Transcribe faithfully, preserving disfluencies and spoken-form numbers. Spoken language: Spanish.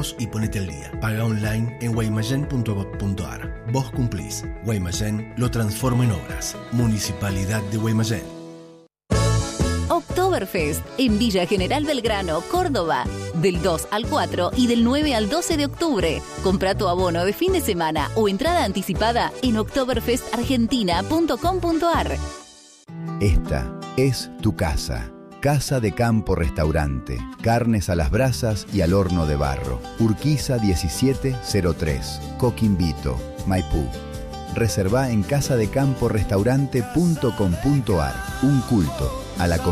vos y ponete al día. Paga online en guaymallén punto gov punto ar. Vos cumplís. Guaymallén lo transforma en obras. Municipalidad de Guaymallén. Oktoberfest en Villa General Belgrano, Córdoba. Del dos al cuatro y del nueve al doce de octubre. Compra tu abono de fin de semana o entrada anticipada en oktoberfest argentina punto com punto ar. Esta es tu casa. Casa de Campo Restaurante. Carnes a las brasas y al horno de barro. Urquiza diecisiete cero tres. Coquimbito, Maipú. Reservá en casa de campo restaurante punto com punto ar. Un culto a la comida.